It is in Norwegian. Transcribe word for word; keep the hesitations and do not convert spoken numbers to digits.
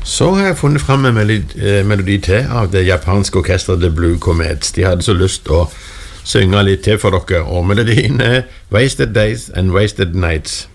Så har jeg funnet frem en melodi, melodi til av det japanske orkestret The Blue Comets. De hadde så lyst å synge litt til for dere, og melodien er Wasted Days and Wasted Nights.